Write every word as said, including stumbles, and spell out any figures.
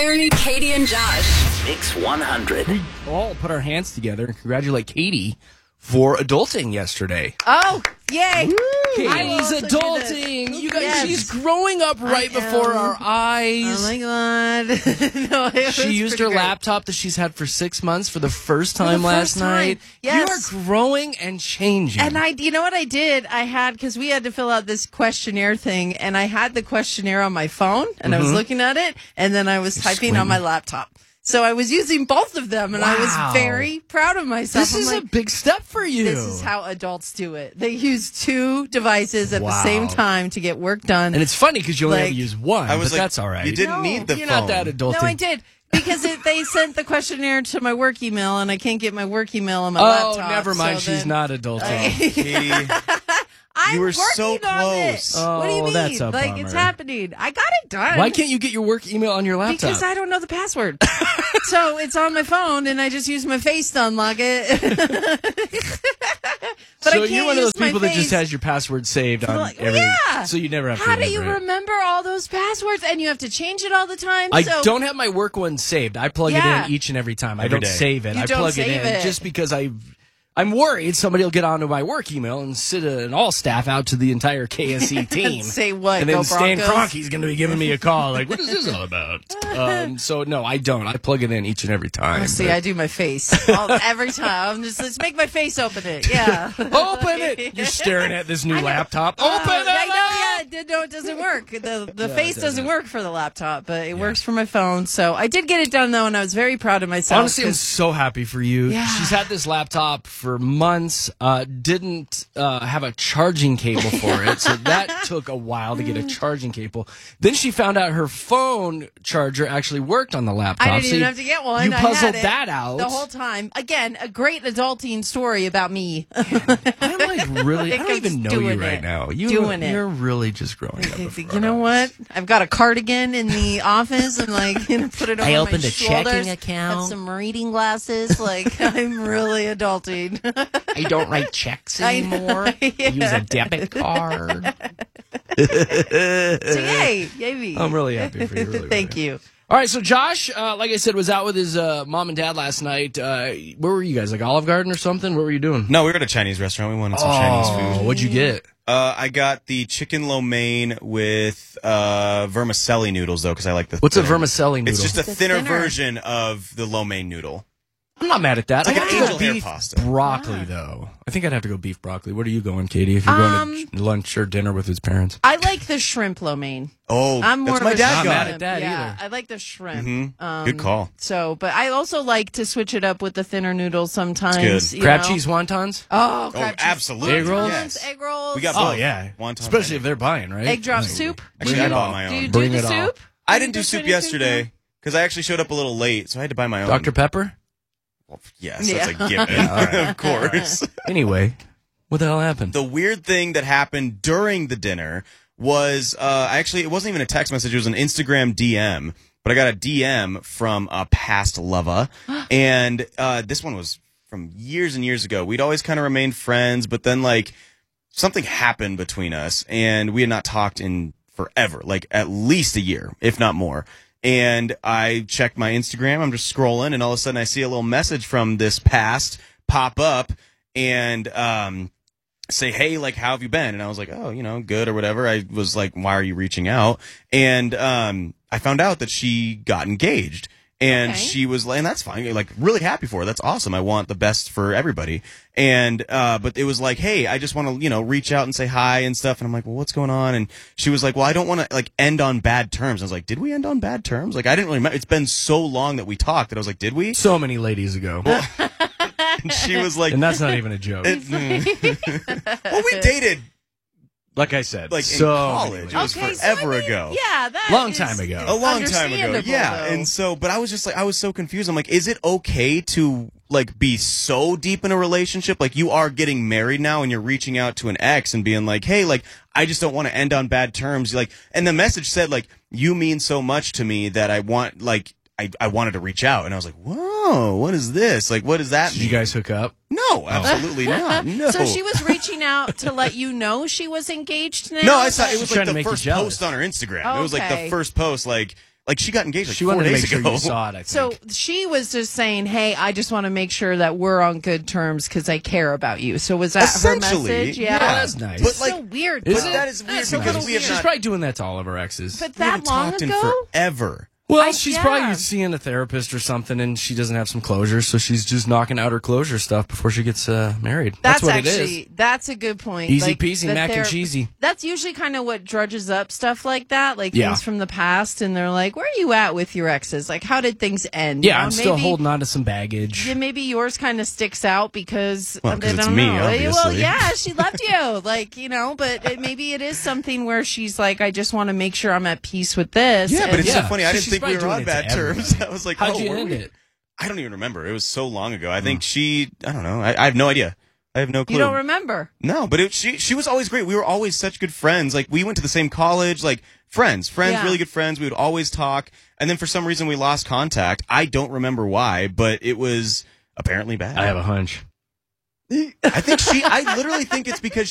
Ernie, Katie, and Josh. Mix one hundred. We all put our hands together and congratulate Katie for adulting yesterday. Oh, yay. Katie's adulting. You guys, Yes. she's growing up right I before am. our eyes. Oh, my God. no, it was She used pretty her great. laptop that she's had for six months for the first time the last first time. night. Yes. You are growing and changing. And I, you know what I did? I had, because we had to fill out this questionnaire thing, and I had the questionnaire on my phone, and I was looking at it, and then I was typing on my laptop. So I was using both of them, and I Wow. was very proud of myself. this I'm is like, a big step for you. This is how adults do it. They use two devices at Wow. the same time to get work done. And it's funny because you only have Like- to use one, I was but like, that's all right. You didn't No, need the You're phone. not that adulting. No, I did. Because it, they sent the questionnaire to my work email, and I can't get my work email on my Oh, laptop. never mind. so She's then- not adulting. Katie, I'm You were working so on close. it. what do you Oh, mean? that's a like, bummer. it's happening. I got it done. Why can't you get your work email on your laptop? Because I don't know the password. So it's on my phone, and I just use my face to unlock it. But I so can't you're one of use those my people that just face. has your password saved on Like, every. yeah. So you never have to. How do you remember it. remember all those passwords? And you have to change it all the time? I so don't have my work one saved. I plug Yeah. it in each and every time. I Every don't day. save it. You I don't plug save it in it. just because I. I'm worried somebody will get onto my work email and sit an all staff out to the entire K S E team. Say what? And then Go Stan Broncos? Kroenke's going to be giving me a call. Like, what is this all about? Um, so, no, I don't. I plug it in each and every time. Oh, see, but- I do my face all, every time. I'm just let's make my face open it. Yeah, Open it! You're staring at this new laptop. Open Uh, it! I know, yeah, it did- no, it doesn't work. The the face doesn't. doesn't. work for the laptop, but it works for my phone. So I did get it done though, and I was very proud of myself. Honestly, I'm 'cause- so happy for you. Yeah. She's had this laptop for months, uh, didn't uh, have a charging cable for it, so that took a while to get a charging cable. Then she found out her phone charger actually worked on the laptop. I didn't so even you- have to get one. You I had puzzled it that out. the whole time. Again, a great adulting story about me. I'm like really, I think don't I'm even know just you doing right it. now. You, Doing it. You're really just growing up. You know what? I've got a cardigan in the office. I'm like, gonna put it over I my opened a checking shoulders. account. Have some reading glasses. Like, I'm really adulting. I don't write checks I anymore. know. I use a debit card. So yay, yay me. I'm really happy for you. Really, Thank really. you. All right, so Josh, uh, like I said, was out with his uh, mom and dad last night. Uh, where were you guys? Like Olive Garden or something? What were you doing? No, we were at a Chinese restaurant. We wanted some Chinese Oh, food. what'd you get? Uh, I got the chicken lo mein with uh, vermicelli noodles, though, because I like the. What's a thinner- vermicelli noodle? It's just a It's thinner, thinner. version of the lo mein noodle. I'm not mad at that. It's like I'd an have to angel go hair beef pasta. broccoli, though. I think I'd have to go beef broccoli. Where are you going, Katie? If you're Um, going to lunch or dinner with his parents? I like the shrimp lo mein. Oh, I'm more that's of my a dad Not got mad it. at that yeah, either. I like the shrimp. Mhm. Um, Good call. So, but I also like to switch it up with the thinner noodles sometimes. It's good. you Crab know. cheese wontons? Oh, Oh, crab cheese. absolutely. Egg rolls? Yes. Egg rolls. We got Oh, both. yeah. Wonton Especially if and- they're buying, right? egg drop Like, soup. Actually, Bring I it bought all. my Do you own. do Bring the it all. soup? I Do didn't you do soup Chinese yesterday because I actually showed up a little late, so I had to buy my own. Doctor Pepper? Well, yes, Yeah. that's a given, of course. Anyway, what the hell happened? The weird thing that happened during the dinner was uh, actually, it wasn't even a text message, it was an Instagram D M. But I got a D M from a past lover, and uh, this one was from years and years ago. We'd always kind of remained friends, but then, like, something happened between us, and we had not talked in forever, like at least a year, if not more. And I checked my Instagram, I'm just scrolling, and all of a sudden I see a little message from this past pop up, and um, say, hey, like, how have you been? And I was like, oh, you know, good or whatever. I was like, why are you reaching out? And um, I found out that she got engaged. And Okay. she was like, and that's fine. Like, really happy for her. That's awesome. I want the best for everybody. And, uh, but it was like, hey, I just want to, you know, reach out and say hi and stuff. And I'm like, well, what's going on? And she was like, well, I don't want to, like, end on bad terms. I was like, did we end on bad terms? Like, I didn't really remember. It's been so long that we talked that I was like, did we? So many ladies ago. And she was like, And that's not even a joke. it- mm. well, we dated, Like I said, like, so in college. It was Okay, so forever I mean, ago. Yeah, that Long is time ago. A long time ago. understandable, Yeah. though. And so, but I was just like, I was so confused. I'm like, is it okay to, like, be so deep in a relationship? Like, you are getting married now and you're reaching out to an ex and being like, hey, like, I just don't want to end on bad terms. Like, and the message said, like, you mean so much to me that I want, like, I, I wanted to reach out. And I was like, whoa, what is this? Like, what does that Did mean? you guys hook up? No, absolutely not. No. So she was reaching out to let you know she was engaged now? No, I saw it She's was trying like to the make you first jealous. post on her Instagram. It was like the Okay. first post, like, Like she got engaged like She four wanted to days make sure ago. you saw it, I think. So she was just saying, "Hey, I just want to make sure that we're on good terms because I care about you." So was that her Essentially, message? Yeah, yeah. That's nice. But It's like, so weird. Is though. it? that is weird That's a because little we have She's weird. probably doing that to all of her exes. But we that haven't long talked ago, in forever. Well, I- she's yeah. probably seeing a therapist or something, and she doesn't have some closure, so she's just knocking out her closure stuff before she gets uh, married. that's, That's, what actually it is. that's a good point. Easy Like, peasy, that mac and they're- cheesy. That's usually kind of what drudges up stuff like that, like Yeah. things from the past, and they're like, "Where are you at with your exes? Like, how did things end?" Yeah, You know, I'm still maybe- holding on to some baggage. Yeah, maybe yours kind of sticks out because Well, I 'cause it's don't me, know. Well, obviously. yeah, she left you, like you know, but it, maybe it is something where she's like, I just want to make sure I'm at peace with this. Yeah, but and- it's Yeah. so funny. I So didn't she's think we probably were on doing it to bad terms. everybody. I was like, How'd oh, you were end we? it? I don't even remember. It was so long ago. I think she. I don't know. I, I have no idea. I have no clue. you don't remember. No, but it, she she was always great. We were always such good friends. Like we went to the same college. Like friends, friends, Yeah. really good friends. We would always talk. And then for some reason we lost contact. I don't remember why, but it was apparently bad. I have a hunch. I think she. I literally think it's because